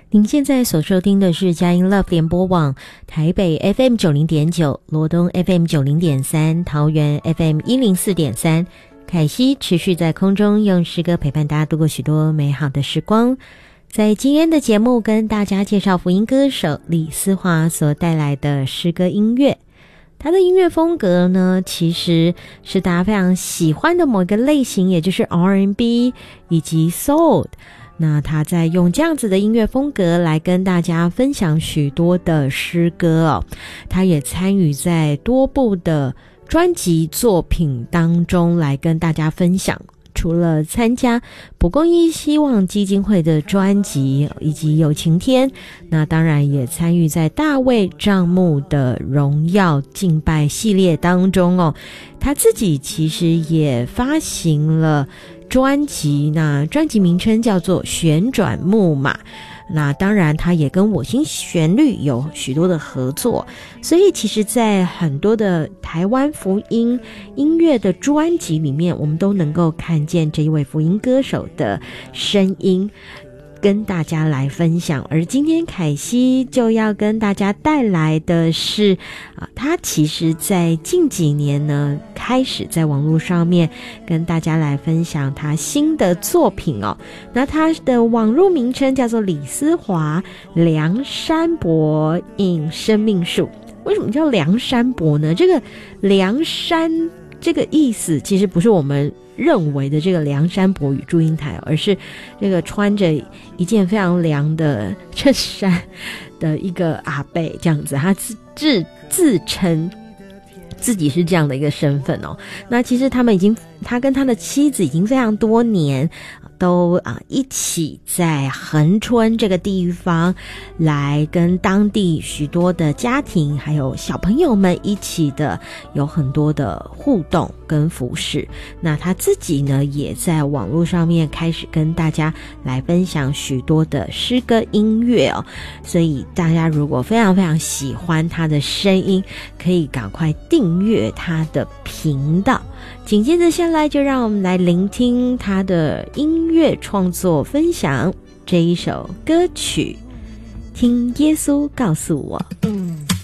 您现在所收听的是佳音 Love 联播网，台北 FM 90.9，罗东 FM 90.3，桃园 FM 104.3。凯西持续在空中用诗歌陪伴大家度过许多美好的时光。在今天的节目跟大家介绍福音歌手李思华所带来的诗歌音乐。他的音乐风格呢，其实是大家非常喜欢的某一个类型，也就是 R&B 以及 Soul。那他在用这样子的音乐风格来跟大家分享许多的诗歌哦，他也参与在多部的专辑作品当中来跟大家分享。除了参加蒲公英希望基金会的专辑以及有晴天，那当然也参与在大卫帐幕的荣耀敬拜系列当中哦。他自己其实也发行了专辑，那专辑名称叫做旋转木马。那当然他也跟我心旋律有许多的合作，所以其实在很多的台湾福音音乐的专辑里面，我们都能够看见这一位福音歌手的声音跟大家来分享。而今天凯西就要跟大家带来的是他其实在近几年呢开始在网络上面跟大家来分享他新的作品哦。那他的网络名称叫做李思华梁山伯引生命树。为什么叫梁山伯呢？这个梁山这个意思其实不是我们认为的这个梁山伯与祝英台，而是这个穿着一件非常凉的衬衫的一个阿伯这样子，他自称自己是这样的一个身份哦。那其实他跟他的妻子已经非常多年都一起在恒春这个地方来跟当地许多的家庭还有小朋友们一起的有很多的互动跟服侍。那他自己呢也在网络上面开始跟大家来分享许多的诗歌音乐哦。所以大家如果非常非常喜欢他的声音，可以赶快订阅他的频道。紧接着下来就让我们来聆听他的音乐创作分享这一首歌曲，听耶稣告诉我。